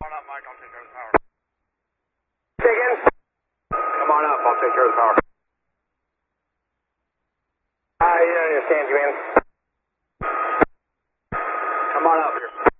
on up, Mike. I'll take care of the power. Say again? Come on up. I'll take care of the power. I understand you, man. Come on up here.